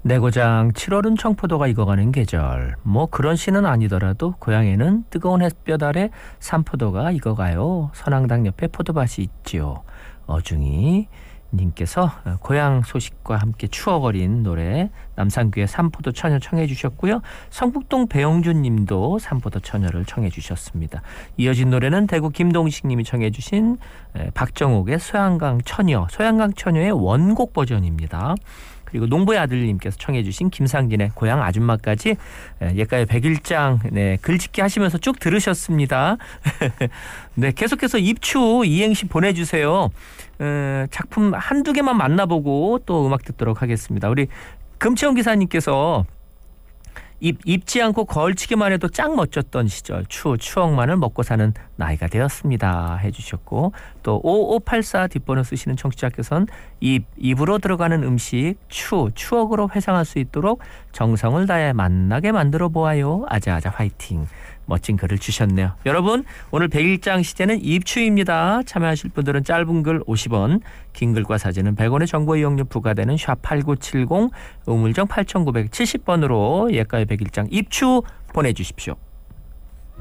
내고장 7월은 청포도가 익어가는 계절. 뭐 그런 시는 아니더라도 고향에는 뜨거운 햇볕 아래 산포도가 익어가요. 선앙당 옆에 포도밭이 있지요. 어중이 님께서 고향 소식과 함께 추억어린 노래 남산귀의 산포도 처녀 청해 주셨고요. 성북동 배영준 님도 산포도 처녀를 청해 주셨습니다. 이어진 노래는 대구 김동식 님이 청해 주신 박정옥의 소양강 처녀, 소양강 처녀의 원곡 버전입니다. 그리고 농부의 아들님께서 청해 주신 김상진의 고향 아줌마까지 옛가요 백일장 글짓기 하시면서 쭉 들으셨습니다. 네, 계속해서 입추 이행시 보내주세요. 작품 한두 개만 만나보고 또 음악 듣도록 하겠습니다. 우리 금채원 기사님께서 입지 않고 걸치기만 해도 짱 멋졌던 시절 추억만을 먹고 사는 나이가 되었습니다 해주셨고, 또 5584 뒷번호 쓰시는 청취자께서는 입으로 들어가는 음식 추억으로 회상할 수 있도록 정성을 다해 만나게 만들어 보아요. 아자아자 화이팅. 멋진 글을 주셨네요. 여러분, 오늘 백일장 시제는 입추입니다. 참여하실 분들은 짧은 글 50원, 긴 글과 사진은 100원의 정보 이용료 부과되는 샵8970 우물정 8970번으로 옛가요 백일장 입추 보내주십시오.